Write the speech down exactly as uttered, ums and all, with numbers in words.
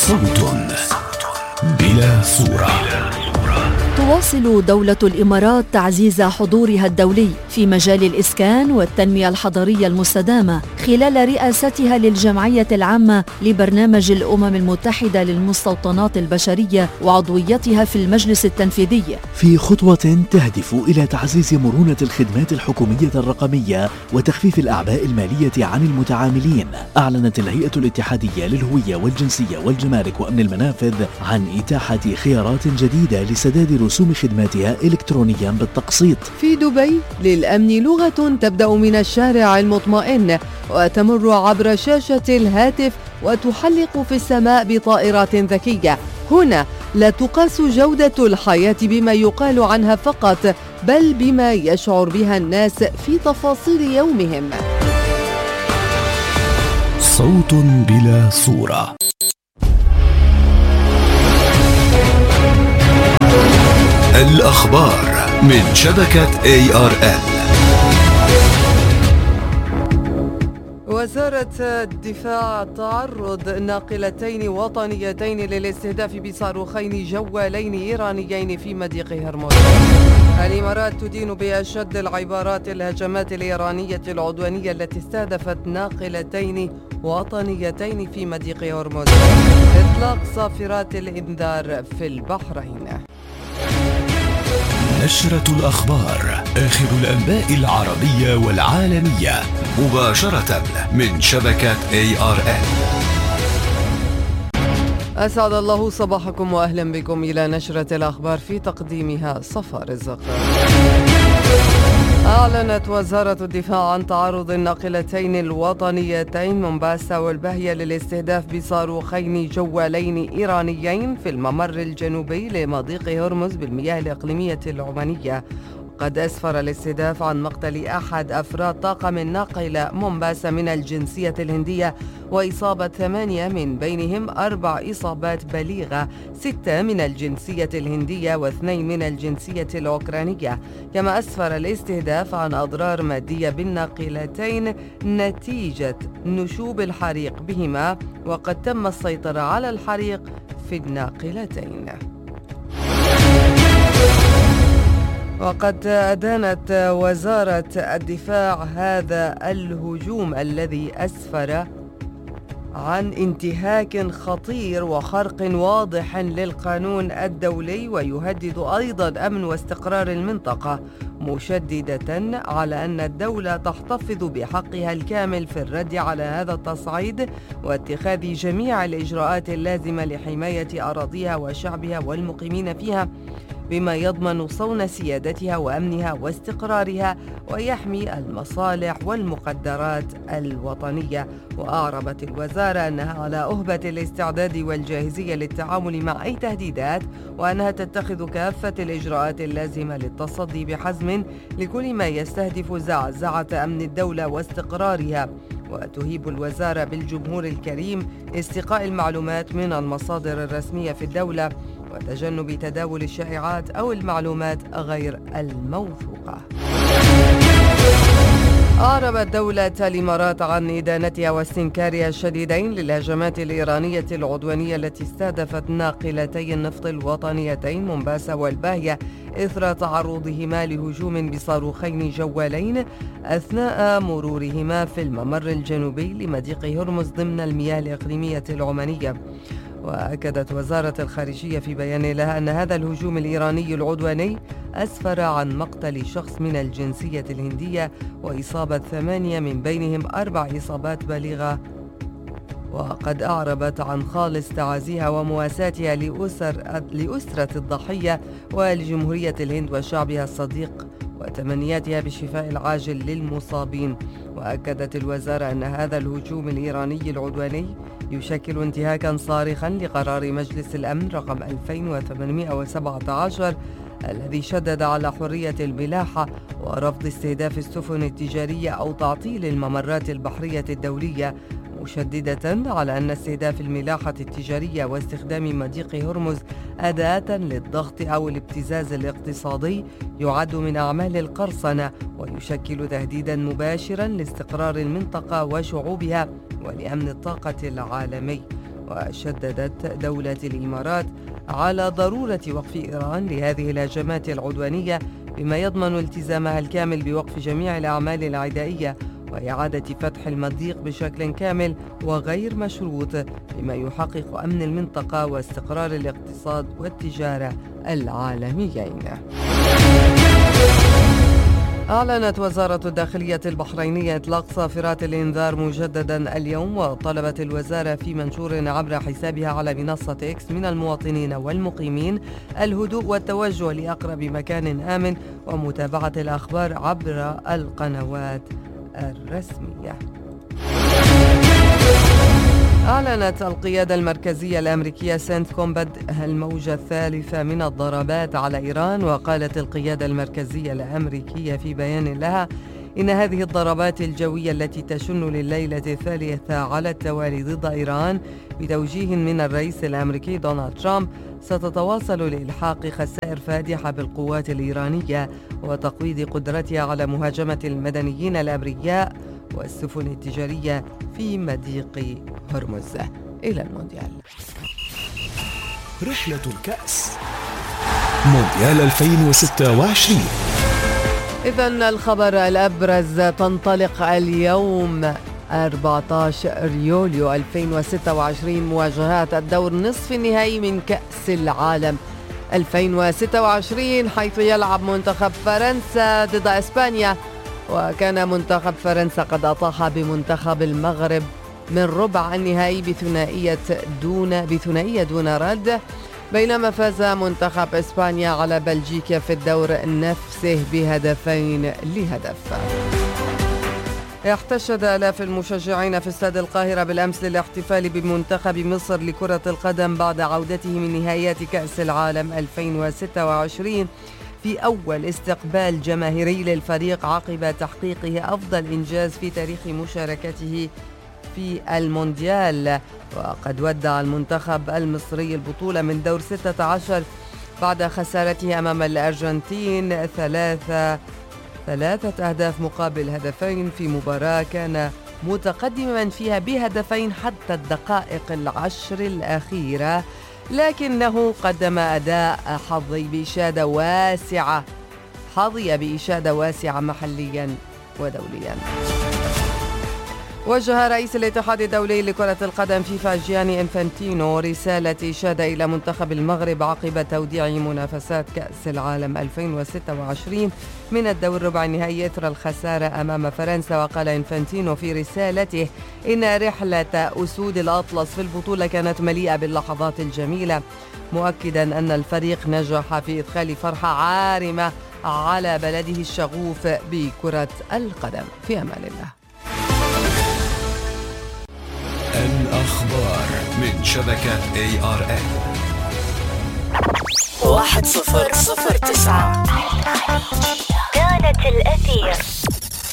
صوت بلا صورة. تواصل دولة الإمارات تعزيز حضورها الدولي في مجال الإسكان والتنمية الحضرية المستدامة خلال رئاستها للجمعية العامة لبرنامج الأمم المتحدة للمستوطنات البشرية وعضويتها في المجلس التنفيذي، في خطوة تهدف إلى تعزيز مرونة الخدمات الحكومية الرقمية وتخفيف الأعباء المالية عن المتعاملين. أعلنت الهيئة الاتحادية للهوية والجنسية والجمارك وأمن المنافذ عن إتاحة خيارات جديدة لسداد رسوم خدماتها إلكترونيا بالتقسيط. في دبي للأمن لغة تبدأ من الشارع المطمئن وتمر عبر شاشة الهاتف وتحلق في السماء بطائرات ذكية. هنا لا تقاس جودة الحياة بما يقال عنها فقط، بل بما يشعر بها الناس في تفاصيل يومهم. صوت بلا صورة. الأخبار من شبكة إيه آر إل. وزارة الدفاع تعرض ناقلتين وطنيتين للاستهداف بصاروخين جوالين إيرانيين في مضيق هرمز. الإمارات تدين بأشد العبارات الهجمات الإيرانية العدوانية التي استهدفت ناقلتين وطنيتين في مضيق هرمز. إطلاق صافرات الإنذار في البحرين. نشرة الأخبار، آخر الأنباء العربية والعالمية مباشرة من شبكة إيه آر إل. أسعد الله صباحكم وأهلا بكم إلى نشرة الأخبار في تقديمها صفاء رزق. أعلنت وزارة الدفاع عن تعرض الناقلتين الوطنيتين مومباسا والباهية للاستهداف بصاروخين جوالين إيرانيين في الممر الجنوبي لمضيق هرمز بالمياه الإقليمية العمانية. قد أسفر الاستهداف عن مقتل أحد أفراد طاقم الناقلة مومباسا من الجنسية الهندية وإصابة ثمانية من بينهم أربع إصابات بليغة، ستة من الجنسية الهندية واثنين من الجنسية الأوكرانية. كما أسفر الاستهداف عن أضرار مادية بالناقلتين نتيجة نشوب الحريق بهما، وقد تم السيطرة على الحريق في الناقلتين. وقد أدانت وزارة الدفاع هذا الهجوم الذي أسفر عن انتهاك خطير وخرق واضح للقانون الدولي ويهدد أيضا أمن واستقرار المنطقة، مشددة على أن الدولة تحتفظ بحقها الكامل في الرد على هذا التصعيد واتخاذ جميع الإجراءات اللازمة لحماية أراضيها وشعبها والمقيمين فيها، بما يضمن صون سيادتها وأمنها واستقرارها ويحمي المصالح والمقدرات الوطنية. وأعربت الوزارة أنها على أهبة الاستعداد والجاهزية للتعامل مع أي تهديدات، وأنها تتخذ كافة الإجراءات اللازمة للتصدي بحزم لكل ما يستهدف زعزعة أمن الدولة واستقرارها. وتهيب الوزارة بالجمهور الكريم استقاء المعلومات من المصادر الرسمية في الدولة وتجنب تداول الشائعات أو المعلومات غير الموثوقة. أعربت دولة الإمارات عن إدانتها واستنكارها الشديدين للهجمات الإيرانية العدوانية التي استهدفت ناقلتي النفط الوطنيتين مومباسا والباهية إثر تعرضهما لهجوم بصاروخين جوالين أثناء مرورهما في الممر الجنوبي لمضيق هرمز ضمن المياه الإقليمية العمانية. وأكدت وزارة الخارجية في بيان لها أن هذا الهجوم الإيراني العدواني أسفر عن مقتل شخص من الجنسية الهندية وإصابة ثمانية من بينهم أربع إصابات بليغة. وقد أعربت عن خالص تعازيها ومواساتها لأسر لأسرة الضحية ولجمهورية الهند وشعبها الصديق وتمنياتها بالشفاء العاجل للمصابين. وأكدت الوزارة أن هذا الهجوم الإيراني العدواني يشكل انتهاكا صارخا لقرار مجلس الأمن رقم ألفين وثمانمائة وسبعة عشر الذي شدد على حرية الملاحة ورفض استهداف السفن التجارية أو تعطيل الممرات البحرية الدولية، مشددة على أن استهداف الملاحة التجارية واستخدام مضيق هرمز أداة للضغط أو الابتزاز الاقتصادي يعد من أعمال القرصنة ويشكل تهديدا مباشرا لاستقرار المنطقة وشعوبها ولأمن الطاقة العالمي. وشددت دولة الإمارات على ضرورة وقف إيران لهذه الهجمات العدوانية بما يضمن التزامها الكامل بوقف جميع الأعمال العدائية وإعادة فتح المضيق بشكل كامل وغير مشروط بما يحقق أمن المنطقة واستقرار الاقتصاد والتجارة العالميين. أعلنت وزارة الداخلية البحرينية إطلاق صافرات الإنذار مجددا اليوم، وطلبت الوزارة في منشور عبر حسابها على منصة إكس من المواطنين والمقيمين الهدوء والتوجه لأقرب مكان آمن ومتابعة الأخبار عبر القنوات الرسمية. أعلنت القيادة المركزية الأمريكية سنتكوم بدء الموجة الثالثة من الضربات على إيران، وقالت القيادة المركزية الأمريكية في بيان لها إن هذه الضربات الجوية التي تشن لليلة الثالثة على التوالي ضد إيران بتوجيه من الرئيس الأمريكي دونالد ترامب ستتواصل لإلحاق خسائر فادحة بالقوات الإيرانية وتقويض قدرتها على مهاجمة المدنيين الأبرياء والسفن التجارية في مضيق هرمز. إلى المونديال. رحلة الكأس مونديال ألفين وستة وعشرين. إذن الخبر الأبرز: تنطلق اليوم أربعة عشر يوليو ألفين وستة وعشرين مواجهات الدور نصف النهائي من كأس العالم ألفين وستة وعشرين، حيث يلعب منتخب فرنسا ضد إسبانيا. وكان منتخب فرنسا قد أطاح بمنتخب المغرب من ربع النهائي بثنائية دون بثنائية دون رد، بينما فاز منتخب إسبانيا على بلجيكا في الدور نفسه بهدفين لهدف. احتشد آلاف المشجعين في استاد القاهرة بالأمس للاحتفال بمنتخب مصر لكرة القدم بعد عودته من نهائيات كأس العالم ألفين وستة وعشرين في أول استقبال جماهيري للفريق عقب تحقيقه أفضل إنجاز في تاريخ مشاركته في المونديال. وقد ودع المنتخب المصري البطولة من دور ستة عشر بعد خسارته أمام الأرجنتين ثلاثة ثلاثة أهداف مقابل هدفين في مباراة كان متقدما فيها بهدفين حتى الدقائق العشر الأخيرة، لكنه قدم أداء حظي بإشادة واسعة حظي بإشادة واسعة محليا ودوليا. وجه رئيس الاتحاد الدولي لكرة القدم فيفا جياني إنفانتينو رسالة إشادة إلى منتخب المغرب عقب توديع منافسات كأس العالم ألفين وستة وعشرين من الدور ربع النهائي إثر الخسارة أمام فرنسا. وقال إنفانتينو في رسالته إن رحلة أسود الأطلس في البطولة كانت مليئة باللحظات الجميلة، مؤكدا أن الفريق نجح في إدخال فرحة عارمة على بلده الشغوف بكرة القدم. في أمان الله. الأخبار من شبكة إيه آر إن. واحد صفر صفر تسعة كانت الأثير.